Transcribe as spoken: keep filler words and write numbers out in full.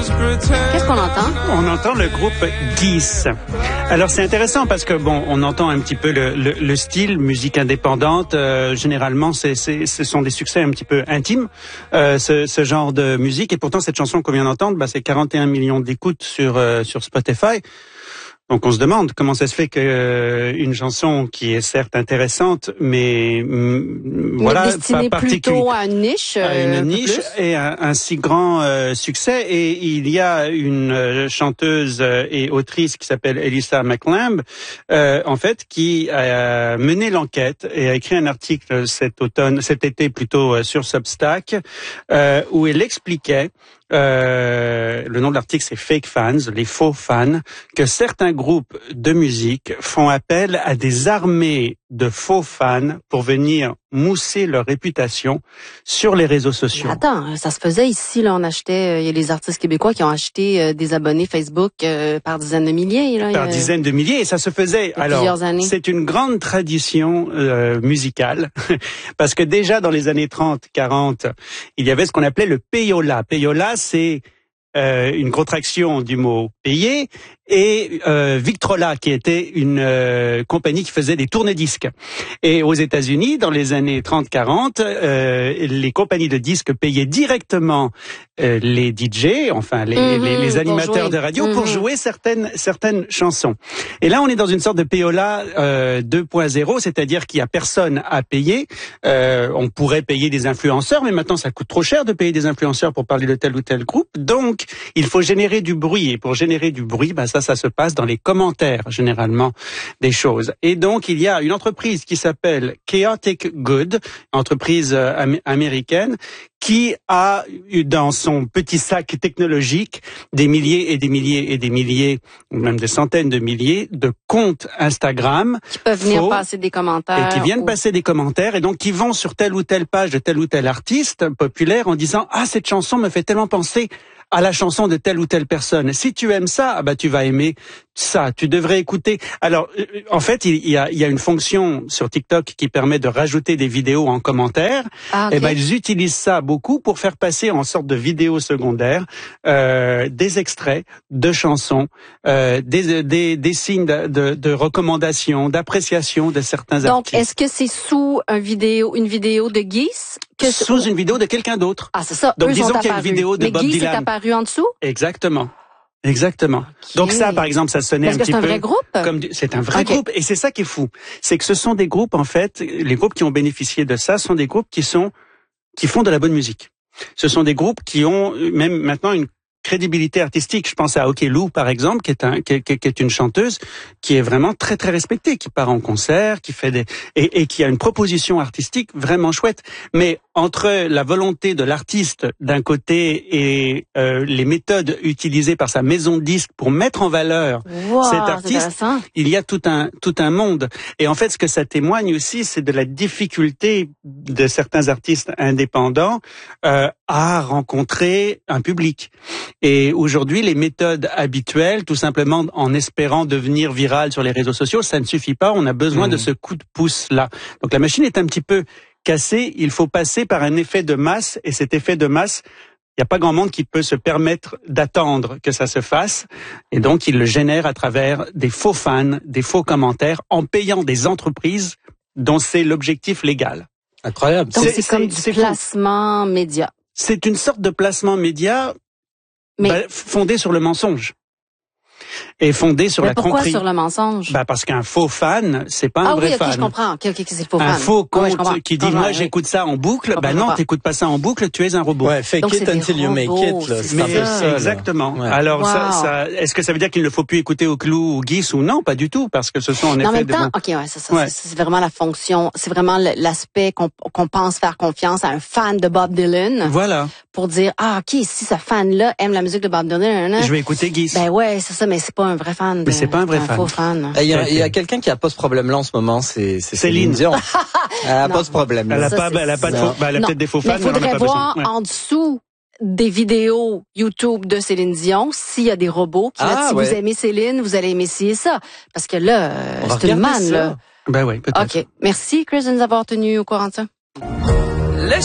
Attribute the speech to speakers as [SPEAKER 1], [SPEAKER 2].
[SPEAKER 1] Qu'est-ce qu'on entend?
[SPEAKER 2] On entend le groupe Geese. Alors c'est intéressant parce que bon, on entend un petit peu le, le, le style, musique indépendante. Euh, généralement, c'est, c'est, ce sont des succès un petit peu intimes, euh, ce, ce genre de musique. Et pourtant, cette chanson qu'on vient d'entendre, bah, c'est quarante et un millions d'écoutes sur euh, sur Spotify. Donc on se demande comment ça se fait que euh, une chanson qui est certes intéressante, mais, mm, voilà,
[SPEAKER 1] destinée
[SPEAKER 2] pas
[SPEAKER 1] plutôt à une niche,
[SPEAKER 2] à une
[SPEAKER 1] euh,
[SPEAKER 2] niche
[SPEAKER 1] plus.
[SPEAKER 2] et un, un si grand euh, succès. Et il y a une euh, chanteuse euh, et autrice qui s'appelle Elissa McLamb, euh, en fait, qui a mené l'enquête et a écrit un article cet automne, cet été plutôt euh, sur Substack, euh, où elle expliquait. Euh, le nom de l'article, c'est Fake Fans, les faux fans, que certains groupes de musique font appel à des armées de faux fans pour venir mousser leur réputation sur les réseaux sociaux.
[SPEAKER 1] Mais attends, ça se faisait ici, là, on achetait, il y a des artistes québécois qui ont acheté euh, des abonnés Facebook euh, par dizaines de milliers. Là,
[SPEAKER 2] par
[SPEAKER 1] euh,
[SPEAKER 2] dizaines de milliers, et ça se faisait. Alors,
[SPEAKER 1] années.
[SPEAKER 2] C'est une grande tradition euh, musicale, parce que déjà dans les années trente, quarante, il y avait ce qu'on appelait le payola. Payola, c'est euh, une contraction du mot payer, et euh, Victrola, qui était une euh, compagnie qui faisait des tourne-disques. Et aux États-Unis, dans les années trente quarante, euh, les compagnies de disques payaient directement euh, les D J, enfin les, mmh, les, les animateurs de radio, mmh. pour jouer certaines certaines chansons. Et là, on est dans une sorte de payola euh, deux point zéro, c'est-à-dire qu'il y a personne à payer. Euh, on pourrait payer des influenceurs, mais maintenant ça coûte trop cher de payer des influenceurs pour parler de tel ou tel groupe. Donc, il faut générer du bruit. Et pour générer du bruit, bah ça, ça se passe dans les commentaires, généralement, des choses. Et donc, il y a une entreprise qui s'appelle Chaotic Good, entreprise euh, am- américaine, qui a eu dans son petit sac technologique des milliers et des milliers et des milliers, ou même des centaines de milliers de comptes Instagram.
[SPEAKER 1] Qui peuvent venir passer des commentaires.
[SPEAKER 2] Et qui viennent
[SPEAKER 1] ou...
[SPEAKER 2] passer des commentaires, et donc qui vont sur telle ou telle page de tel ou tel artiste populaire en disant « Ah, cette chanson me fait tellement penser à la chanson de telle ou telle personne. Si tu aimes ça, ah bah tu vas aimer ça. Tu devrais écouter. » Alors, en fait, il y a, il y a une fonction sur TikTok qui permet de rajouter des vidéos en commentaire. Ah, okay. Et ben ils utilisent ça beaucoup pour faire passer en sorte de vidéos secondaires euh, des extraits de chansons, euh, des, des, des signes de, de, de recommandation, d'appréciation de certains
[SPEAKER 1] Donc,
[SPEAKER 2] artistes.
[SPEAKER 1] Donc, est-ce que c'est sous un vidéo, une vidéo de Geese? Que
[SPEAKER 2] sous une vidéo de quelqu'un d'autre.
[SPEAKER 1] Ah, c'est ça.
[SPEAKER 2] Donc,
[SPEAKER 1] eux
[SPEAKER 2] disons qu'il y a une vidéo de
[SPEAKER 1] Mais
[SPEAKER 2] Bob
[SPEAKER 1] Geese
[SPEAKER 2] Dylan.
[SPEAKER 1] est apparu en dessous?
[SPEAKER 2] Exactement. Exactement. Okay. Donc ça, par exemple, ça sonnait
[SPEAKER 1] Est-ce
[SPEAKER 2] un
[SPEAKER 1] que
[SPEAKER 2] petit
[SPEAKER 1] c'est un
[SPEAKER 2] peu
[SPEAKER 1] vrai groupe?
[SPEAKER 2] Comme du... c'est un vrai okay. groupe, et c'est ça qui est fou. C'est que ce sont des groupes, en fait, les groupes qui ont bénéficié de ça sont des groupes qui sont, qui font de la bonne musique. Ce sont des groupes qui ont même maintenant une crédibilité artistique. Je pense à Ok Lou, par exemple, qui est un, qui est, qui est une chanteuse qui est vraiment très très respectée, qui part en concert, qui fait des et, et qui a une proposition artistique vraiment chouette. Mais entre la volonté de l'artiste d'un côté et euh, les méthodes utilisées par sa maison de disques pour mettre en valeur
[SPEAKER 1] wow,
[SPEAKER 2] cet artiste, il y a tout un tout un monde. Et en fait, ce que ça témoigne aussi, c'est de la difficulté de certains artistes indépendants euh, à rencontrer un public. Et aujourd'hui, les méthodes habituelles, tout simplement en espérant devenir viral sur les réseaux sociaux, ça ne suffit pas. On a besoin mmh. de ce coup de pouce-là. Donc la machine est un petit peu cassée. Il faut passer par un effet de masse. Et cet effet de masse, il n'y a pas grand monde qui peut se permettre d'attendre que ça se fasse. Et donc, il le génère à travers des faux fans, des faux commentaires, en payant des entreprises dont c'est l'objectif légal.
[SPEAKER 3] Incroyable.
[SPEAKER 1] Donc, c'est, c'est comme du placement média.
[SPEAKER 2] C'est une sorte de placement média Mais... bah, fondé sur le mensonge. Et fondé sur
[SPEAKER 1] Mais
[SPEAKER 2] la
[SPEAKER 1] pourquoi
[SPEAKER 2] tromperie.
[SPEAKER 1] Sur le mensonge?
[SPEAKER 2] Bah parce qu'un faux fan, c'est pas
[SPEAKER 1] ah
[SPEAKER 2] un vrai
[SPEAKER 1] oui, okay,
[SPEAKER 2] fan.
[SPEAKER 1] Ah oui, je comprends. Ok, ok, c'est le faux fan.
[SPEAKER 2] Un faux compte
[SPEAKER 1] ah ouais,
[SPEAKER 2] qui dit
[SPEAKER 1] non,
[SPEAKER 2] moi
[SPEAKER 1] ouais,
[SPEAKER 2] j'écoute ça en boucle. Bah non, t'écoutes pas ça en boucle, tu es un robot.
[SPEAKER 3] Ouais, fake
[SPEAKER 1] Donc,
[SPEAKER 3] it until you make it. Là,
[SPEAKER 2] c'est Mais ça, exactement. Ouais. Alors
[SPEAKER 1] wow.
[SPEAKER 2] ça, ça, est-ce que ça veut dire qu'il ne faut plus écouter au clou ou Geese ou non? Pas du tout, parce que ce sont en
[SPEAKER 1] non,
[SPEAKER 2] effet
[SPEAKER 1] en même
[SPEAKER 2] des
[SPEAKER 1] temps,
[SPEAKER 2] bons...
[SPEAKER 1] ok, ouais, ça, ça, ouais. c'est, c'est vraiment la fonction, c'est vraiment l'aspect qu'on, qu'on pense faire confiance à un fan de Bob Dylan.
[SPEAKER 2] Voilà.
[SPEAKER 1] Pour dire ah ok, si ce fan-là aime la musique de Bob Dylan, hein,
[SPEAKER 2] je vais écouter Geese.
[SPEAKER 1] Ben ouais, c'est ça, mais c'est pas un vrai fan. De,
[SPEAKER 2] mais c'est pas un vrai
[SPEAKER 1] un
[SPEAKER 2] fan.
[SPEAKER 1] Faux fan.
[SPEAKER 3] Il y a, il y a quelqu'un qui a pas ce problème-là en ce moment, c'est, c'est Céline Dion. Elle a pas ce problème.
[SPEAKER 2] Elle a pas, elle a pas de faux, ben, elle a peut-être des faux fans.
[SPEAKER 1] Mais il faudrait voir ouais. en dessous des vidéos YouTube de Céline Dion s'il y a des robots qui ah, mettent, si ouais. vous aimez Céline, vous allez aimer ci et ça, parce que là, c'est une manne là.
[SPEAKER 2] Ben oui, peut-être.
[SPEAKER 1] Ok, merci Chris de nous avoir tenus au courant de ça.